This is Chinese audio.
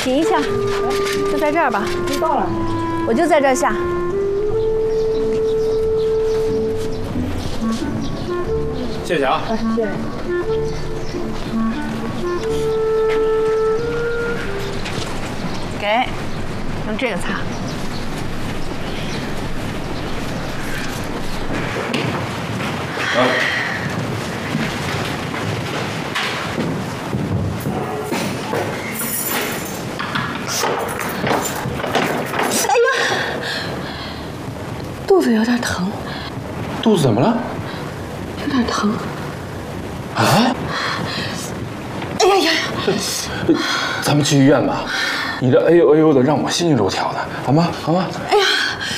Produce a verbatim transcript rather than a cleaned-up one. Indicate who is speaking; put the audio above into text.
Speaker 1: 停一下，就在这儿吧。
Speaker 2: 知道了，
Speaker 1: 我就在这儿下。
Speaker 3: 谢谢啊。
Speaker 2: 哎，谢谢。
Speaker 1: 给，用这个擦。
Speaker 3: 啊。
Speaker 1: 哎呀，肚子有点疼。
Speaker 3: 肚子怎么了？
Speaker 1: 有点疼。
Speaker 3: 啊？
Speaker 1: 哎呀呀！
Speaker 3: 咱们去医院吧。你这哎呦哎呦的，让我心惊肉跳的，好吗？好吗？
Speaker 1: 哎